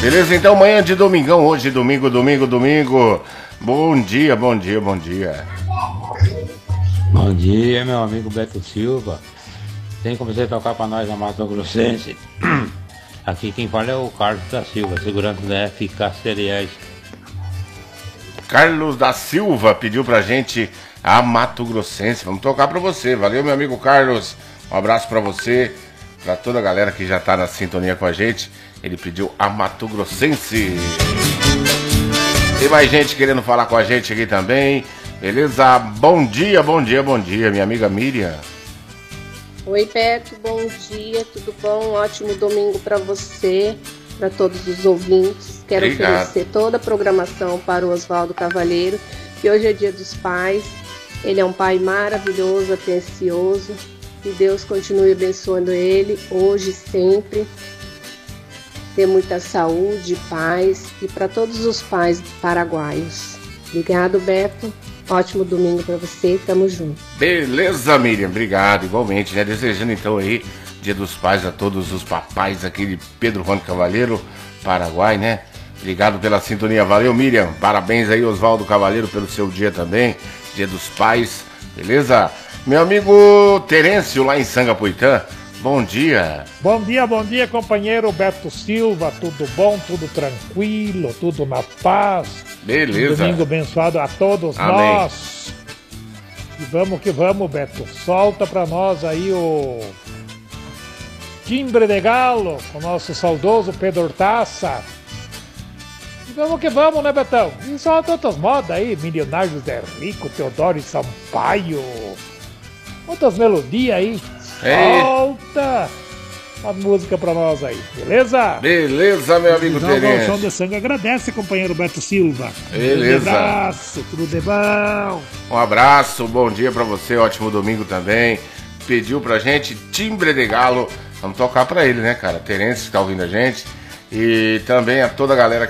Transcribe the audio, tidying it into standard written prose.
Beleza? Então, manhã de domingão, hoje, domingo. Bom dia. Bom dia, meu amigo Beto Silva. Tem como você tocar pra nós a Mato Grossense? Aqui quem fala é o Carlos da Silva, segurança da FK Cereais. Carlos da Silva pediu pra gente a Mato Grossense. Vamos tocar pra você. Valeu, meu amigo Carlos. Um abraço pra você, pra toda a galera que já tá na sintonia com a gente. Ele pediu a Mato Grossense. Tem mais gente querendo falar com a gente aqui também. Beleza? Bom dia, minha amiga Miriam. Oi, Beto, bom dia, tudo bom? Ótimo domingo para você, para todos os ouvintes. Quero oferecer toda a programação para o Oswaldo Cavalheiro, que hoje é dia dos pais. Ele é um pai maravilhoso, atencioso. Que Deus continue abençoando ele, hoje e sempre. Ter muita saúde, paz e para todos os pais paraguaios. Obrigado, Beto. Ótimo domingo para você, tamo junto. Beleza, Miriam, obrigado, igualmente, né? Desejando então aí, Dia dos Pais a todos os papais aqui de Pedro Juan Cavalheiro, Paraguai, né? Obrigado pela sintonia, valeu, Miriam. Parabéns aí, Oswaldo Cavalheiro, pelo seu dia também, Dia dos Pais, beleza? Meu amigo Terêncio, lá em Sangapuitã, bom dia. Bom dia, companheiro Beto Silva, tudo bom, tudo tranquilo, tudo na paz. Beleza. Domingo abençoado a todos. Amém. Nós. E vamos que vamos, Beto. Solta pra nós aí o Timbre de Galo, o nosso saudoso Pedro Hortaça. E vamos que vamos, né, Betão? E solta outras modas aí, Milionários Zé Rico, Teodoro e Sampaio. Outras melodias aí. Solta a música pra nós aí, beleza? Beleza, meu amigo Terêncio. O Galchão de Sangue agradece, companheiro Beto Silva. Beleza. Um abraço, tudo de bom. Um abraço, bom dia pra você, ótimo domingo também. Pediu pra gente Timbre de Galo. Vamos tocar pra ele, né, cara? Terêncio que tá ouvindo a gente. E também a toda a galera